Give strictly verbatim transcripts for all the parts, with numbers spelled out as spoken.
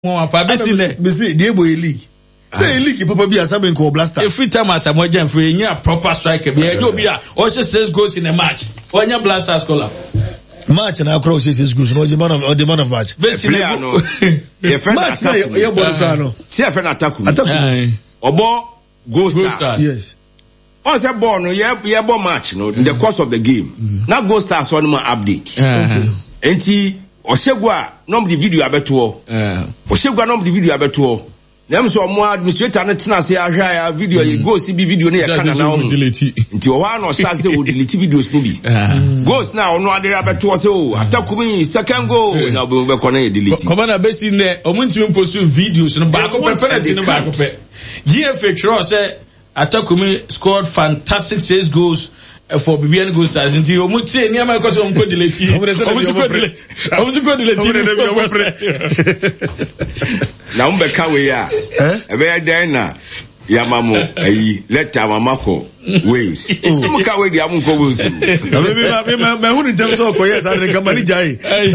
Mo pa be see le. Be see dey boy league. Say league papa bi asabe nko blaster. Every time Asamoah Gyan for a proper striker. Be e obi a o say six goals in a match. Onya blaster scorer. Match na akro say six goals. No the man of the man of match. Be see le no. E friend attack. Match na ball kan no. See e friend attack. Attack. Obo goal stars. Yes. On say ball no ye ye ball match no in the course of the game. Mm. Now goal stars one more update. Enti Oshegwa nom the video abeto. Eh. Oshegwa nom the video abeto. Them so mo administrator na tena say ahwa ya video ye go see video na ye kana na on. Nti o wa no start say o delete videos ni bi. Goals na ono ade abeto say o atakumi second goal na be be kona ye delete. Come na be see ne o muntimi post videos no back up penalty no back up. G F A Tro say Atakumi scored fantastic six goals for B B N Gold Stars. Until you must say, "Niama because I'm going to delete you. I'm going to delete. I'm going to delete you." Now, I'm back away. Yeah, a very dana. Yamamo, a let our mamako ways. I'm going to I'm going to Maybe my own in terms of yes, I think I'm going to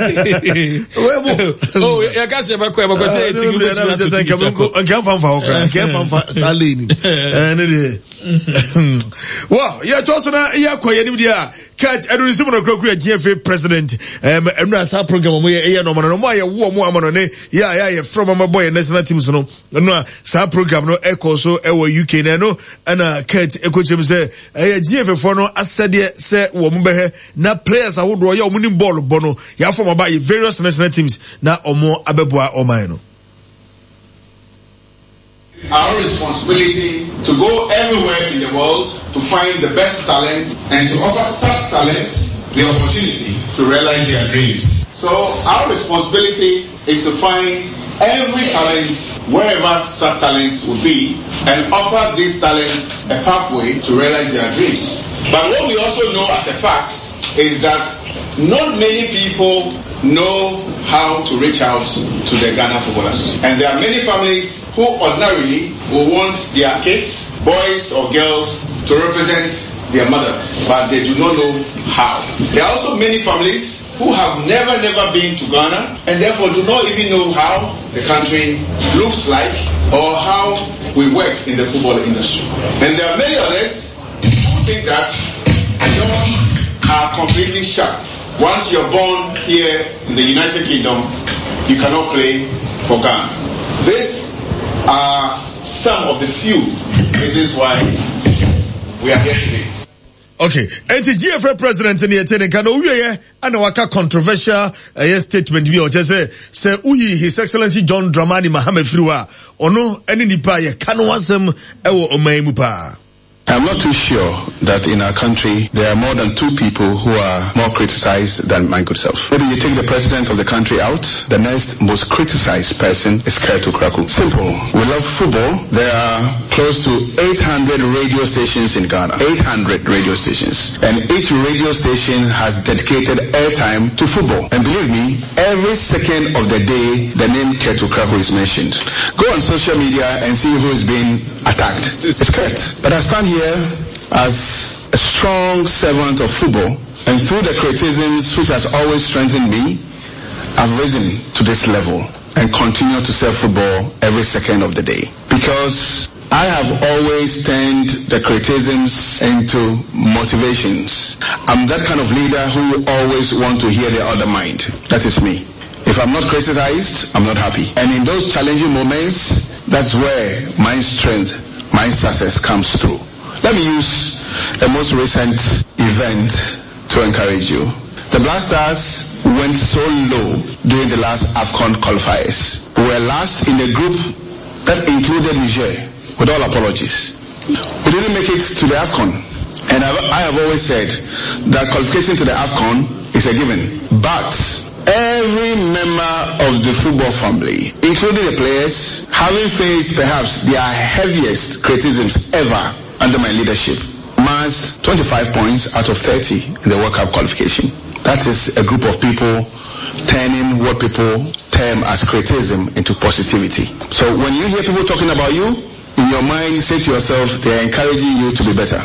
Oh, I can't say about Quebec because I can't find for I can't find for Salini. Well, yeah, Tosana, yeah, quite any idea. Cat, I don't see what a G F A president. Um, and that's our program. We are no man, no more, war more money. Yeah, yeah, from my boy, national teams. No, no, sa program, no echo, so our U K, no, and a cat, echo, say, a G F A for no, as said, say, woman, na players are would royal winning ball, bono, ya from about various national teams, na or more abeboa or mine. Our responsibility to go everywhere in the world to find the best talent and to offer such talents the opportunity to realize their dreams. So our responsibility is to find every talent wherever such talents will be and offer these talents a pathway to realize their dreams. But what we also know as a fact is that not many people know how to reach out to the Ghana Football Association. And there are many families who ordinarily will want their kids, boys or girls, to represent their mother, but they do not know how. There are also many families who have never, never been to Ghana and therefore do not even know how the country looks like or how we work in the football industry. And there are many others who think that doors are completely shut. Once you're born here in the United Kingdom, you cannot play for Ghana. These are some of the few reasons why we are here today. Okay, and the G F A president in the attending can we and waka controversial uh, statement be or just say say uyi His Excellency John Dramani Mahama Friwa ono any nipa ye kanu wasem ewo omaimu pa. I'm not too sure that in our country there are more than two people who are more criticized than my good self. Maybe you take the president of the country out, the next most criticized person is Keto Kraku. Simple. We love football. There are close to eight hundred radio stations in Ghana. eight hundred radio stations. And each radio station has dedicated airtime to football. And believe me, every second of the day, the name Keto Kraku is mentioned. Go on social media and see who is being attacked. It's Kurt. But I stand here as a strong servant of football, and through the criticisms which has always strengthened me, I've risen to this level and continue to serve football every second of the day. Because I have always turned the criticisms into motivations. I'm that kind of leader who always want to hear the other mind. That is me. If I'm not criticized, I'm not happy. And in those challenging moments, that's where my strength, my success comes through. Let me use the most recent event to encourage you. The Black Stars went so low during the last AFCON qualifiers. We were last in a group that included Niger, with all apologies. We didn't make it to the AFCON. And I have always said that qualification to the AFCON is a given. But every member of the football family, including the players, having faced perhaps their heaviest criticisms ever under my leadership, amassed twenty-five points out of thirty in the World Cup qualification. That is a group of people turning what people term as criticism into positivity. So when you hear people talking about you, in your mind, say to yourself, they are encouraging you to be better.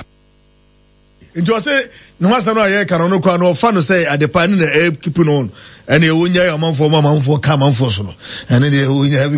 Into say no hasa no aye kan no kwa no fa no say adepa ne na keep no and e wonya ya manfo manfo ka manfo so no and e wonya